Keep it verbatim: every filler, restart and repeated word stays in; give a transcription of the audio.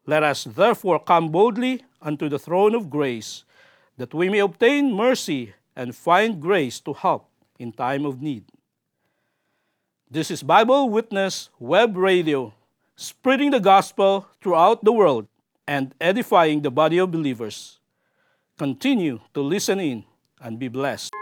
Let us therefore come boldly unto the throne of grace, that we may obtain mercy and find grace to help in time of need. This is Bible Witness Web Radio, spreading the gospel throughout the world and edifying the body of believers. Continue to listen in and be blessed.